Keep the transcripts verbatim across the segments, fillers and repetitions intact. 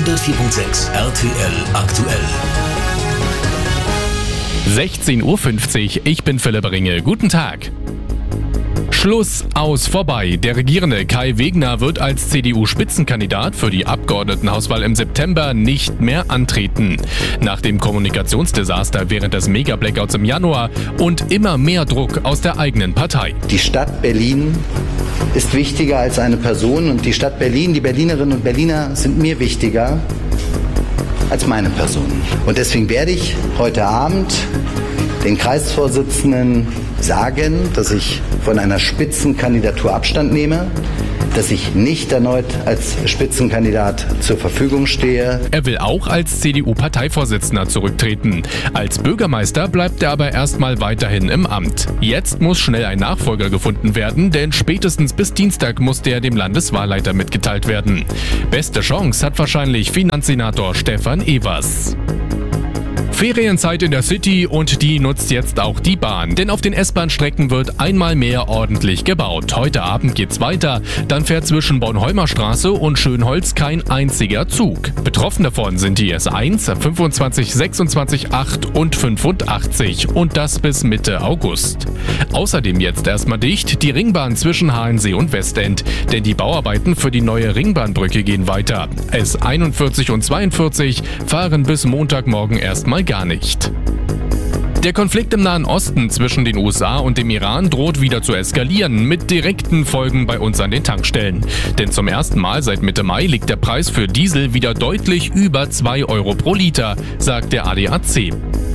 hundertvier Komma sechs R T L aktuell. sechzehn Uhr fünfzig, ich bin Philipp Ringe. Guten Tag. Schluss, aus, vorbei. Der regierende Kai Wegner wird als C D U-Spitzenkandidat für die Abgeordnetenhauswahl im September nicht mehr antreten. Nach dem Kommunikationsdesaster während des Mega-Blackouts im Januar und immer mehr Druck aus der eigenen Partei. Die Stadt Berlin ist wichtiger als eine Person und die Stadt Berlin, die Berlinerinnen und Berliner sind mir wichtiger als meine Person. Und deswegen werde ich heute Abend den Kreisvorsitzenden sagen, dass ich von einer Spitzenkandidatur Abstand nehme, dass ich nicht erneut als Spitzenkandidat zur Verfügung stehe. Er will auch als C D U-Parteivorsitzender zurücktreten. Als Bürgermeister bleibt er aber erstmal weiterhin im Amt. Jetzt muss schnell ein Nachfolger gefunden werden, denn spätestens bis Dienstag muss der dem Landeswahlleiter mitgeteilt werden. Beste Chance hat wahrscheinlich Finanzsenator Stefan Evers. Ferienzeit in der City und die nutzt jetzt auch die Bahn. Denn auf den S-Bahn-Strecken wird einmal mehr ordentlich gebaut. Heute Abend geht's weiter. Dann fährt zwischen Bornholmer Straße und Schönholz kein einziger Zug. Betroffen davon sind die S eins, fünfundzwanzig, sechsundzwanzig, acht und fünfundachtzig. Und das bis Mitte August. Außerdem jetzt erstmal dicht die Ringbahn zwischen Halensee und Westend. Denn die Bauarbeiten für die neue Ringbahnbrücke gehen weiter. S einundvierzig und zweiundvierzig fahren bis Montagmorgen erstmal gar nicht. Der Konflikt im Nahen Osten zwischen den U S A und dem Iran droht wieder zu eskalieren, mit direkten Folgen bei uns an den Tankstellen. Denn zum ersten Mal seit Mitte Mai liegt der Preis für Diesel wieder deutlich über zwei Euro pro Liter, sagt der A D A C.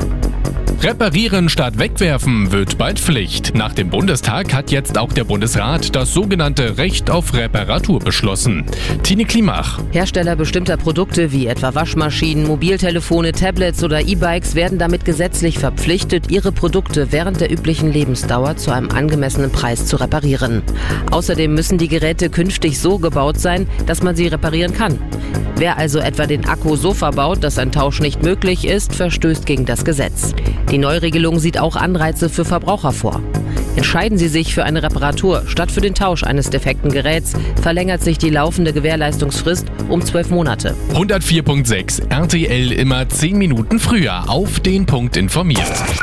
Reparieren statt wegwerfen wird bald Pflicht. Nach dem Bundestag hat jetzt auch der Bundesrat das sogenannte Recht auf Reparatur beschlossen. Tine Klimach. Hersteller bestimmter Produkte wie etwa Waschmaschinen, Mobiltelefone, Tablets oder E-Bikes werden damit gesetzlich verpflichtet, ihre Produkte während der üblichen Lebensdauer zu einem angemessenen Preis zu reparieren. Außerdem müssen die Geräte künftig so gebaut sein, dass man sie reparieren kann. Wer also etwa den Akku so verbaut, dass ein Tausch nicht möglich ist, verstößt gegen das Gesetz. Die Neuregelung sieht auch Anreize für Verbraucher vor. Entscheiden Sie sich für eine Reparatur statt für den Tausch eines defekten Geräts, verlängert sich die laufende Gewährleistungsfrist um zwölf Monate. hundertvier Komma sechs R T L immer zehn Minuten früher auf den Punkt informiert.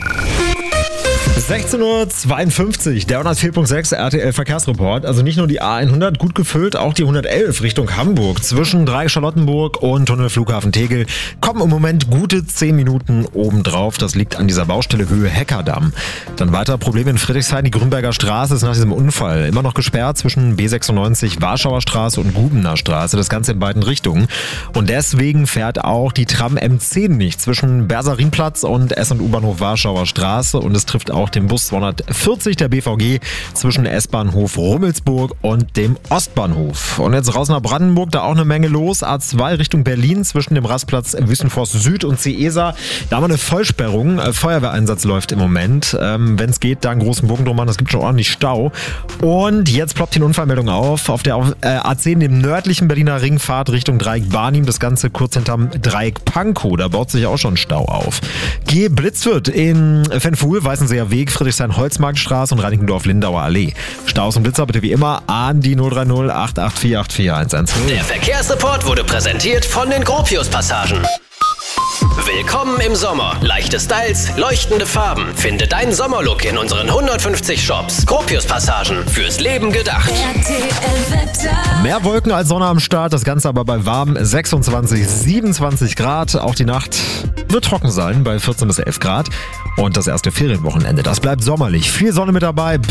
sechzehn Uhr zweiundfünfzig, der hundertvier Komma sechs R T L Verkehrsreport. Also nicht nur die A hundert gut gefüllt, auch die hundertelf Richtung Hamburg. Zwischen Dreieck-Charlottenburg und Tunnelflughafen Tegel kommen im Moment gute zehn Minuten obendrauf. Das liegt an dieser Baustelle Höhe Heckerdamm. Dann weiter Probleme in Friedrichshain. Die Grünberger Straße ist nach diesem Unfall immer noch gesperrt zwischen B sechsundneunzig Warschauer Straße und Gubener Straße. Das Ganze in beiden Richtungen. Und deswegen fährt auch die Tram M zehn nicht zwischen Bersarinplatz und S- und U-Bahnhof Warschauer Straße. Und es trifft auch den Bus zweihundertvierzig der B V G zwischen S-Bahnhof Rummelsburg und dem Ostbahnhof. Und jetzt raus nach Brandenburg, da auch eine Menge los. A zwei Richtung Berlin zwischen dem Rastplatz Wüstenforst Süd und C E S A. Da haben wir eine Vollsperrung. Feuerwehreinsatz läuft im Moment. Ähm, Wenn es geht, da einen großen Bogen drum machen. Es gibt schon ordentlich Stau. Und jetzt ploppt die Unfallmeldung auf. Auf der äh, A zehn, dem nördlichen Berliner Ringfahrt Richtung Dreieck Barnim. Das Ganze kurz hinterm Dreieck Pankow. Da baut sich auch schon Stau auf. Geblitzt wird in Fenfuhl, Weißenseer Weg, Friedrichshain-Holzmarktstraße und Reinickendorf-Lindauer Allee. Staus und Blitzer bitte wie immer an die null drei null acht acht vier acht vier eins eins null. Der Verkehrsreport wurde präsentiert von den Gropius-Passagen. Willkommen im Sommer. Leichte Styles, leuchtende Farben. Finde deinen Sommerlook in unseren hundertfünfzig Shops. Gropius-Passagen, fürs Leben gedacht. Mehr Wolken als Sonne am Start, das Ganze aber bei warmen sechsundzwanzig, siebenundzwanzig Grad. Auch die Nacht wird trocken sein bei vierzehn bis elf Grad. Und das erste Ferienwochenende, das bleibt sommerlich. Viel Sonne mit dabei.